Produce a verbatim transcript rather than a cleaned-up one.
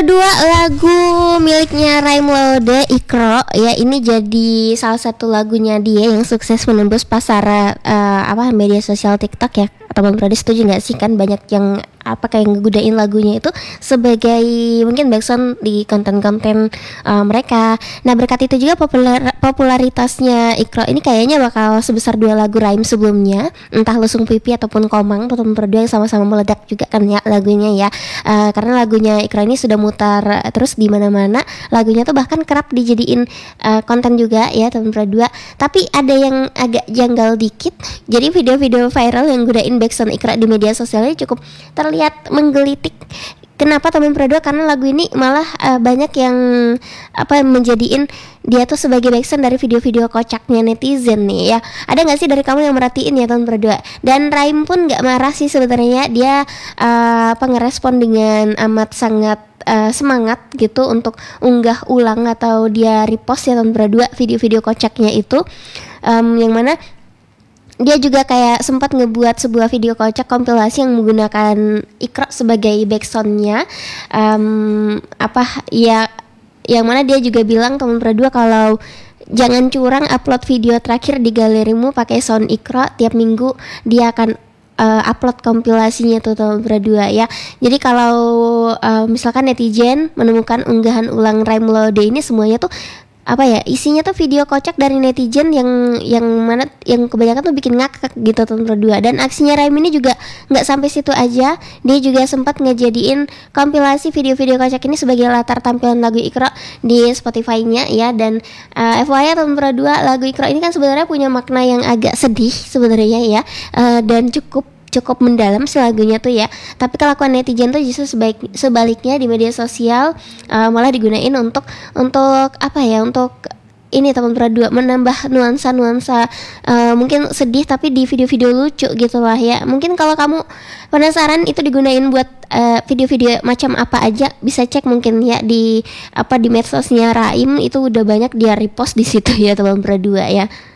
Perdua lagu miliknya Raimlode Ikro ya, ini jadi salah satu lagunya dia yang sukses menembus pasar uh, apa media sosial TikTok ya. Teman Prodi setuju nggak sih, kan banyak yang apa kayak ngegudain lagunya itu sebagai mungkin backsound di konten-konten uh, mereka. Nah berkat itu juga populer, popularitasnya Ikro ini kayaknya bakal sebesar dua lagu Raim sebelumnya, entah Lusung Pipi ataupun Komang, teman Prodi yang sama-sama meledak juga kan ya lagunya ya. Uh, karena lagunya Ikro ini sudah mutar uh, terus di mana-mana. Lagunya tuh bahkan kerap dijadiin uh, konten juga ya teman Prodi. Tapi ada yang agak janggal dikit. Jadi video-video viral yang gudain backsound Ikra di media sosialnya cukup terlihat menggelitik. Kenapa teman Prado? Karena lagu ini malah uh, banyak yang apa menjadiin dia tuh sebagai backsound dari video-video kocaknya netizen nih ya. Ada nggak sih dari kamu yang merhatiin ya teman Prado? Dan Raim pun nggak marah sih sebenarnya, dia uh, apa ngerespon dengan amat sangat uh, semangat gitu untuk unggah ulang atau dia repost ya teman Prado video-video kocaknya itu, um, yang mana dia juga kayak sempat ngebuat sebuah video kocak kompilasi yang menggunakan Ikro sebagai backsoundnya, um, apa ya, yang mana dia juga bilang teman Pradua kalau jangan curang upload video terakhir di galerimu pakai sound Ikro, tiap minggu dia akan uh, upload kompilasinya tuh teman Pradua ya. Jadi kalau uh, misalkan netizen menemukan unggahan ulang Raimlode ini, semuanya tuh apa ya, isinya tuh video kocak dari netizen yang yang mana yang kebanyakan tuh bikin ngakak gitu teman Pradua. Dan aksinya Raim ini juga nggak sampai situ aja, dia juga sempat ngejadiin kompilasi video-video kocak ini sebagai latar tampilan lagu Ikro di Spotify-nya ya. Dan uh, F Y I teman Pradua, lagu Ikro ini kan sebenarnya punya makna yang agak sedih sebenarnya ya, uh, dan cukup cukup mendalam si lagunya tuh ya. Tapi kelakuan netizen tuh justru sebaik, sebaliknya di media sosial uh, malah digunain untuk untuk apa ya, untuk ini teman Pradua menambah nuansa-nuansa uh, mungkin sedih tapi di video-video lucu gitu lah ya. Mungkin kalau kamu penasaran itu digunain buat uh, video-video macam apa aja, bisa cek mungkin ya di apa di medsosnya Raim, itu udah banyak dia repost di situ ya teman Pradua ya.